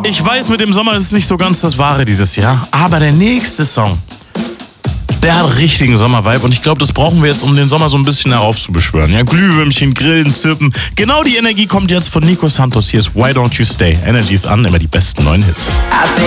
Ich weiß, mit dem Sommer ist es nicht so ganz das Wahre dieses Jahr, aber der nächste Song, der hat richtigen Sommervibe und ich glaube, das brauchen wir jetzt, um den Sommer so ein bisschen heraufzubeschwören. Ja, Glühwürmchen, Grillen, Zirpen. Genau die Energie kommt jetzt von Nico Santos. Hier ist Why Don't You Stay. Energy ist an, immer die besten neuen Hits. I've